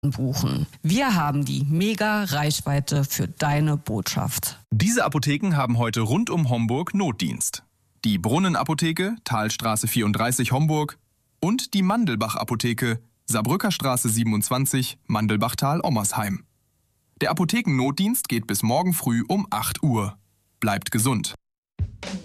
buchen. Wir haben die Mega-Reichweite für deine Botschaft. Diese Apotheken haben heute rund um Homburg Notdienst. Die Brunnenapotheke, Talstraße 34 Homburg und die Mandelbach-Apotheke, Saarbrücker Straße 27, Mandelbachtal-Ommersheim. Der Apothekennotdienst geht bis morgen früh um 8 Uhr. Bleibt gesund.